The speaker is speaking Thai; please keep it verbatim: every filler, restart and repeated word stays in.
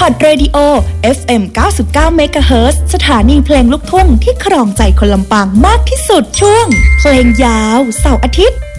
iPod Radio เอฟ เอ็ม เก้าสิบเก้า เมกะเฮิรตซ์ สถานีเพลงลูกทุ่งที่ครองใจคนลำปางมากที่สุดช่วงเพลงยาวเสาร์อาทิตย์